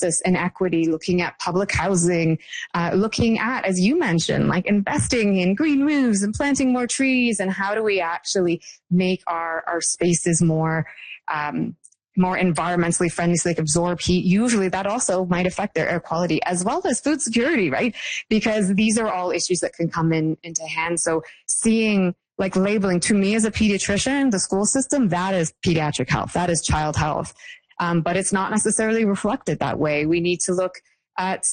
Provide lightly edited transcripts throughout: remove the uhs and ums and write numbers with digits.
justice and equity, looking at public housing, looking at, as you mentioned, like investing in green roofs and planting more trees, and how do we actually make our spaces more environmentally friendly so they can absorb heat. Usually that also might affect their air quality as well as food security, right? Because these are all issues that can come into hand. So seeing, like, labeling, to me as a pediatrician, the school system, that is pediatric health, that is child health. But it's not necessarily reflected that way. We need to look at,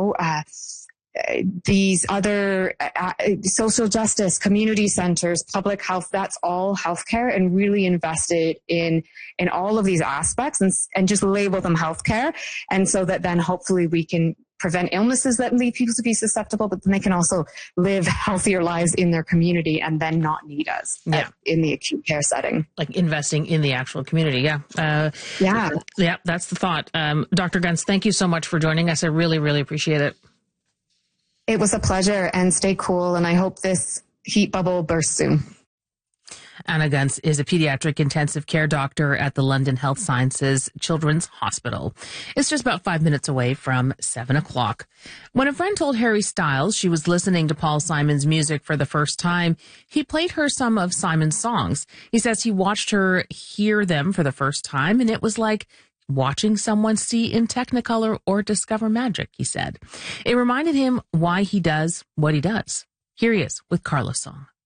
these other social justice, community centers, public health, that's all healthcare, and really invested in all of these aspects and just label them healthcare. And so that then hopefully we can prevent illnesses that lead people to be susceptible, but then they can also live healthier lives in their community and then not need us in the acute care setting. Like investing in the actual community. Yeah, that's the thought. Dr. Gunst, thank you so much for joining us. I really, really appreciate it. It was a pleasure, and stay cool, and I hope this heat bubble bursts soon. Anna Gunst is a pediatric intensive care doctor at the London Health Sciences Children's Hospital. It's just about 5 minutes away from 7 o'clock. When a friend told Harry Styles she was listening to Paul Simon's music for the first time, he played her some of Simon's songs. He says he watched her hear them for the first time, and it was like watching someone see in Technicolor or discover magic, he said. It reminded him why he does what he does. Here he is with Carla's song.